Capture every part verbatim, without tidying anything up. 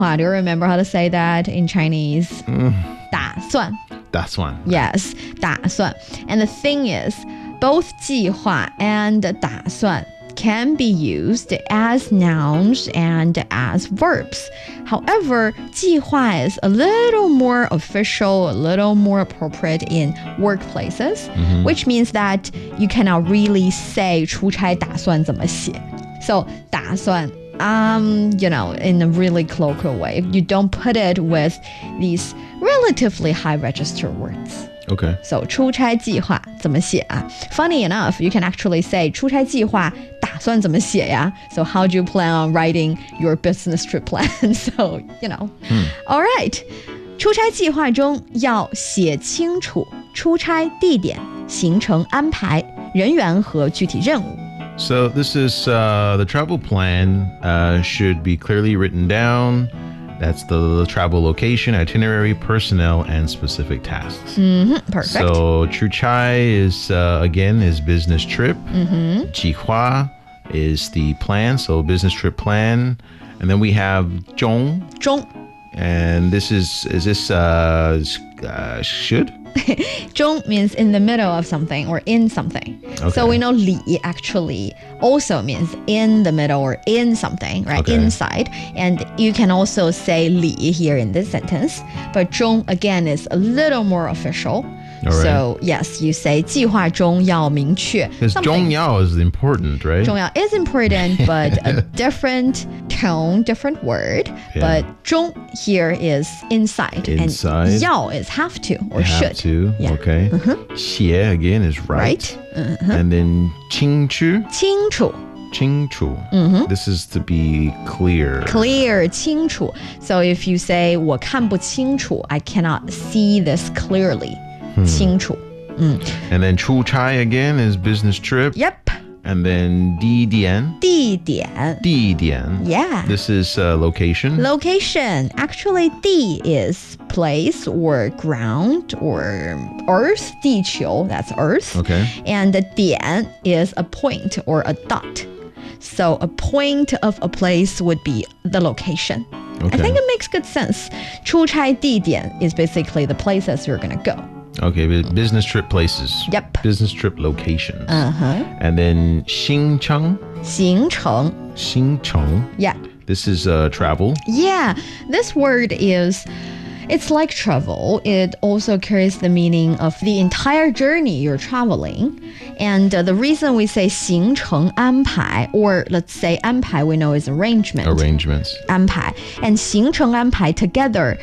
Wow, do you remember how to say that in Chinese? Mm. 打算. That's one. Yes, 打算. And the thing is, both 计划 and 打算 can be used as nouns and as verbs. However, 计划 is a little more official, a little more appropriate in workplaces, mm-hmm. which means that you cannot really say 出差打算怎么写. So, 打算 Um, you know, in a really colloquial way. You don't put it with these relatively high register words. Okay. So, 出差计划怎么写啊? Funny enough, you can actually say 出差计划打算怎么写呀? So, how do you plan on writing your business trip plan? So, you know. Hmm. All right. 出差计划中要写清楚出差地点、行程安排、人员和具体任务。 So this is uh, the travel plan uh, should be clearly written down. That's the travel location, itinerary, personnel, and specific tasks. Mm-hmm, perfect. So Chuchai is, uh, again, is business trip. Mm-hmm. Jihua is the plan, so business trip plan. And then we have Zhong. Zhong. And this is, is this uh, uh, should? 中 means in the middle of something or in something. Okay. So we know 里 actually also means in the middle or in something, right? Okay. Inside. And you can also say 里 here in this sentence. But 中 again is a little more official. All right. So yes, you say 计划中要明确 Because something. 重要 is important, right? 重要 is important, but a different tone, different word. Yeah. But 中 here is inside. Inside. And 要 is have to or Have should. to, Yeah. okay. Uh-huh. 写 again is right. Right? Uh-huh. And then 清楚, 清楚清楚. Mhm. This is to be clear. Clear, 清楚. So if you say 我看不清楚, I cannot see this clearly. 清楚. And then 出差 again is business trip. Yep. And then 地点, 地点. 地点. Yeah. This is uh, location. Location. Actually, 地 is place or ground or earth. 地球, that's earth. Okay. And the 点 is a point or a dot. So a point of a place would be the location. Okay. I think it makes good sense. 出差地点 is basically the places you're going to go. Okay, but business trip places. Yep. Business trip locations. Uh-huh. And then 行程, 行程. 行程. Yeah. This is uh, travel. Yeah. This word is, it's like travel. It also carries the meaning of the entire journey you're traveling. And uh, the reason we say 行程安排, or let's say 安排, we know is arrangement. Arrangements. 安排. And 行程安排 together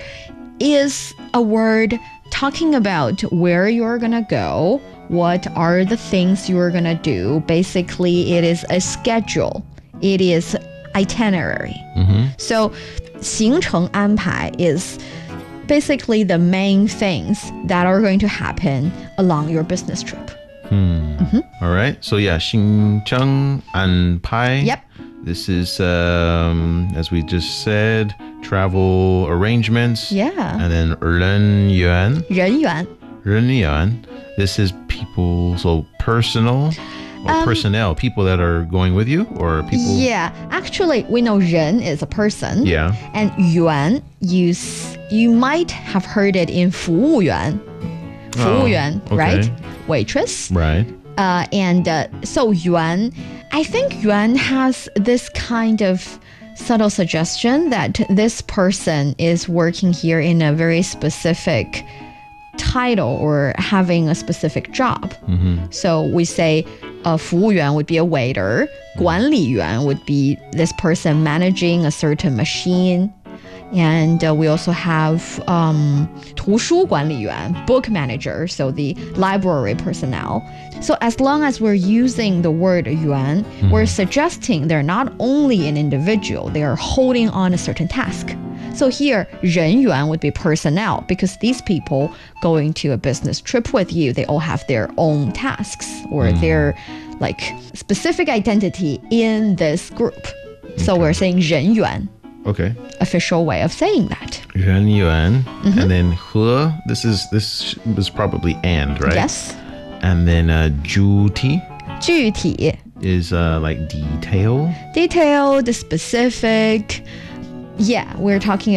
is a word talking about where you're gonna go, what are the things you're gonna do. Basically, it is a schedule. It is itinerary. Mm-hmm. So, 行程安排 is basically the main things that are going to happen along your business trip. Hmm. Mm-hmm. All right. So yeah, 行程安排. Yep. This is, um, as we just said, travel arrangements. Yeah. And then 人员, 人员. 人员. This is people, so personal or Um, personnel, people that are going with you or people. Yeah. Actually, we know 人 is a person. Yeah. And 员, you, s- you might have heard it in 服务员. 服务员, Oh, okay. right? Waitress. Right. Uh, and uh, so 员, I think 员 has this kind of subtle suggestion that this person is working here in a very specific title or having a specific job. Mm-hmm. So we say a 服务员 would be a waiter, 管理员 would be this person managing a certain machine. And uh, we also have um, 图书管理员, book manager, so the library personnel. So as long as we're using the word 员, mm-hmm. we're suggesting they're not only an individual, they are holding on a certain task. So here, 人员 would be personnel because these people going to a business trip with you, they all have their own tasks or mm. their like specific identity in this group. So okay. we're saying 人员. Okay. Official way of saying that. 人员. Mm-hmm. And then 和, this is this was probably and, right? Yes. And then uh, 具体. 具体 is uh, like detail. Detailed, specific. Yeah, we're talking